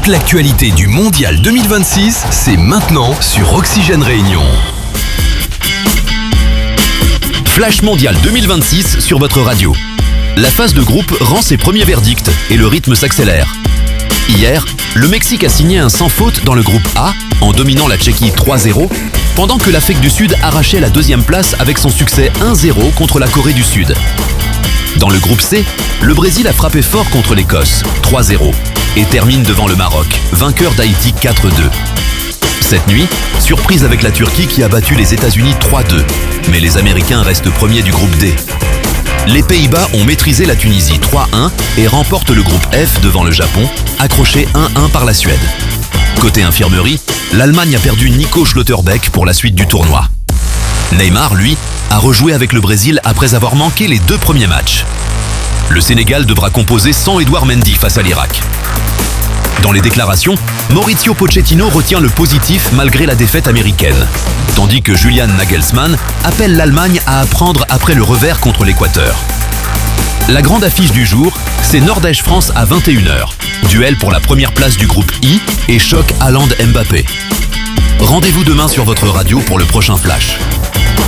l'actualité du Mondial 2026, c'est maintenant sur Oxygène Réunion. Flash Mondial 2026 sur votre radio. La phase de groupe rend ses premiers verdicts et le rythme s'accélère. Hier, le Mexique a signé un sans faute dans le groupe A en dominant la Tchéquie 3-0, pendant que l'Afrique du Sud arrachait la deuxième place avec son succès 1-0 contre la Corée du Sud. Dans le groupe C, le Brésil a frappé fort contre l'Écosse 3-0 et termine devant le Maroc, vainqueur d'Haïti 4-2. Cette nuit, surprise avec la Turquie qui a battu les États-Unis 3-2, mais les Américains restent premiers du groupe D. Les Pays-Bas ont maîtrisé la Tunisie 3-1 et remportent le groupe F devant le Japon, accroché 1-1 par la Suède. Côté infirmerie, l'Allemagne a perdu Nico Schlotterbeck pour la suite du tournoi. Neymar, lui, a rejoué avec le Brésil après avoir manqué les 2 premiers matchs. Le Sénégal devra composer sans Edouard Mendy face à l'Irak. Dans les déclarations, Mauricio Pochettino retient le positif malgré la défaite américaine, tandis que Julian Nagelsmann appelle l'Allemagne à apprendre après le revers contre l'Équateur. La grande affiche du jour, c'est Norvège-France à 21h, duel pour la première place du groupe I et choc Haaland-Mbappé. Rendez-vous demain sur votre radio pour le prochain Flash.